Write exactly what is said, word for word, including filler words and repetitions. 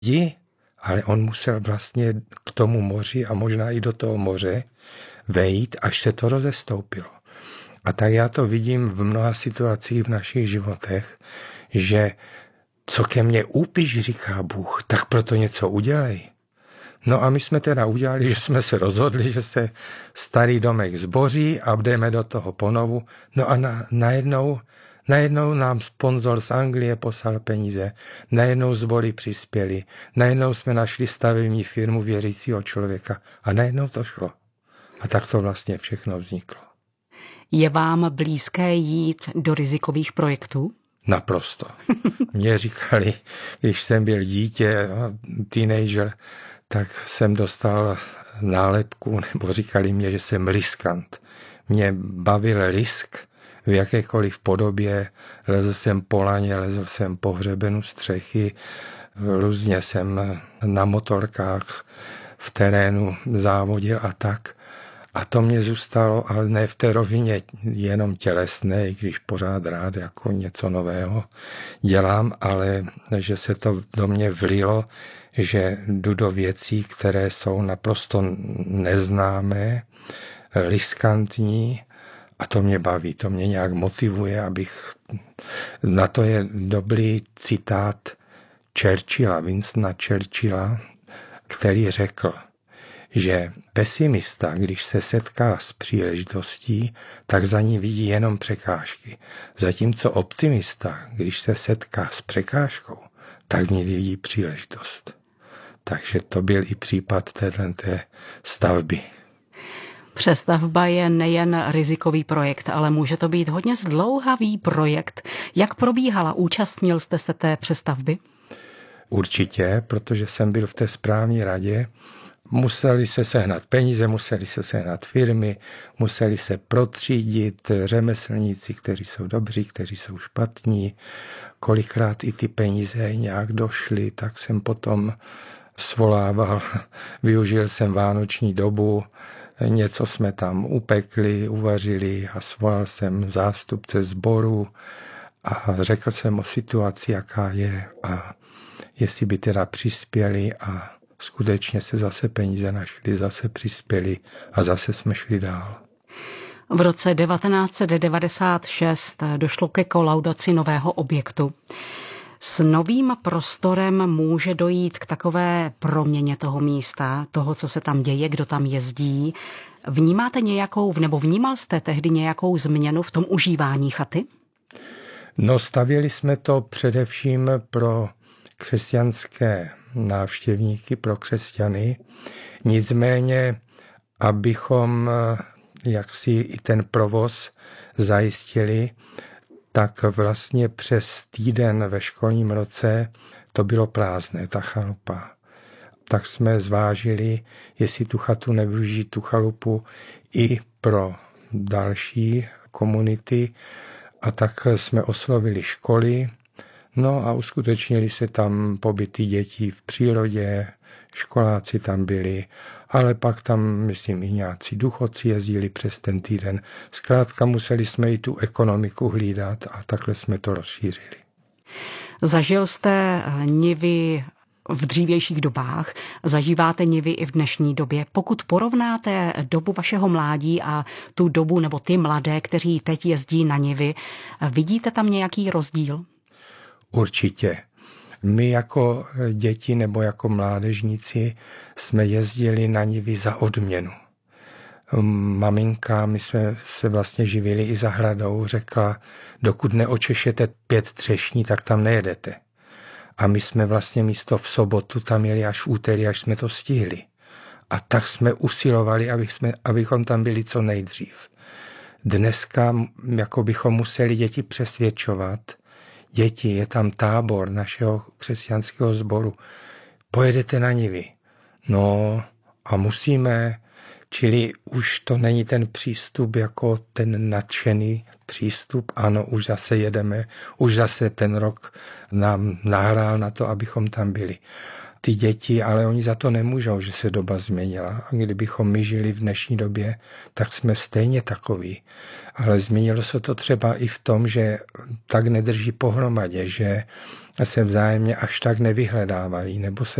lidi, ale on musel vlastně k tomu moři a možná i do toho moře vejít, až se to rozestoupilo. A tak já to vidím v mnoha situacích v našich životech, že co ke mně úpiš, říká Bůh, tak proto něco udělej. No a my jsme teda udělali, že jsme se rozhodli, že se starý domek zboří a jdeme do toho ponovu. No a na, najednou, najednou nám sponzor z Anglie poslal peníze, najednou zbory přispěli, najednou jsme našli stavební firmu věřícího člověka a najednou to šlo. A tak to vlastně všechno vzniklo. Je vám blízké jít do rizikových projektů? Naprosto. Mě říkali, když jsem byl dítě, teenager, tak jsem dostal nálepku, nebo říkali mě, že jsem riskant. Mě bavil risk v jakékoliv podobě. Lezl jsem po laně, lezl jsem po hřebenu střechy, různě jsem na motorkách v terénu závodil a tak. A to mě zůstalo, ale ne v té rovině jenom tělesné, i když pořád rád jako něco nového dělám, ale že se to do mě vlilo, že jdu do věcí, které jsou naprosto neznámé, riskantní a to mě baví, to mě nějak motivuje, abych... Na to je dobrý citát Churchilla, Winstona Churchilla, který řekl, že pesimista, když se setká s příležitostí, tak za ní vidí jenom překážky. Zatímco optimista, když se setká s překážkou, tak v ní vidí příležitost. Takže to byl i případ této stavby. Přestavba je nejen rizikový projekt, ale může to být hodně zdlouhavý projekt. Jak probíhala? Účastnil jste se té přestavby? Určitě, protože jsem byl v té správní radě. Museli se sehnat peníze, museli se sehnat firmy, museli se protřídit řemeslníci, kteří jsou dobří, kteří jsou špatní. Kolikrát i ty peníze nějak došly, tak jsem potom svolával, využil jsem vánoční dobu, něco jsme tam upekli, uvařili a svolal jsem zástupce sboru a řekl jsem o situaci, jaká je a jestli by teda přispěli a skutečně se zase peníze našly, zase přispěli a zase jsme šli dál. V roce devatenáct set devadesát šest došlo ke kolaudaci nového objektu. S novým prostorem může dojít k takové proměně toho místa, toho, co se tam děje, kdo tam jezdí. Vnímáte nějakou, nebo vnímal jste tehdy nějakou změnu v tom užívání chaty? No, stavěli jsme to především pro křesťanské návštěvníky, pro křesťany. Nicméně, abychom jaksi i ten provoz zajistili, tak vlastně přes týden ve školním roce to bylo prázdné, ta chalupa. Tak jsme zvážili, jestli tu chatu nevyužít, tu chalupu i pro další komunity. A tak jsme oslovili školy, no a uskutečnili se tam pobyty dětí v přírodě, školáci tam byli, ale pak tam, myslím, i nějací důchodci jezdili přes ten týden. Zkrátka museli jsme i tu ekonomiku hlídat a takhle jsme to rozšířili. Zažil jste nivy v dřívějších dobách, zažíváte nivy i v dnešní době. Pokud porovnáte dobu vašeho mládí a tu dobu nebo ty mladé, kteří teď jezdí na nivy, vidíte tam nějaký rozdíl? Určitě. My jako děti nebo jako mládežníci jsme jezdili na nivy za odměnu. Maminka, my jsme se vlastně živili i zahradou, řekla, dokud neočešete pět třešní, tak tam nejedete. A my jsme vlastně místo v sobotu tam jeli až v úterý, až jsme to stihli. A tak jsme usilovali, abych jsme, abychom tam byli co nejdřív. Dneska jako bychom museli děti přesvědčovat. Děti, je tam tábor našeho křesťanského sboru. Pojedete na nivy. No a musíme, čili už to není ten přístup jako ten nadšený přístup. Ano, už zase jedeme, už zase ten rok nám nahrál na to, abychom tam byli. Ty děti, ale oni za to nemůžou, že se doba změnila. A kdybychom my žili v dnešní době, tak jsme stejně takoví. Ale změnilo se to třeba i v tom, že tak nedrží pohromadě, že se vzájemně až tak nevyhledávají, nebo se